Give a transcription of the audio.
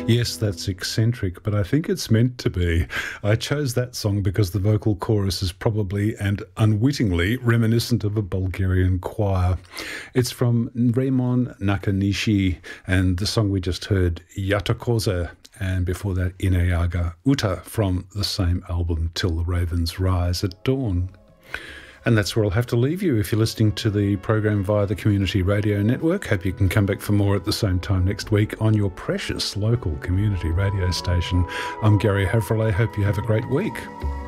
Yes, that's eccentric, but I think it's meant to be. I chose that song because the vocal chorus is probably and unwittingly reminiscent of a Bulgarian choir. It's from Raymond Nakanishi, and the song we just heard, Yatakoza, and before that, Inayaga Uta from the same album, Till the Ravens Rise at Dawn. And that's where I'll have to leave you if you're listening to the program via the Community Radio Network. Hope you can come back for more at the same time next week on your precious local community radio station. I'm Gary Havrillay. Hope you have a great week.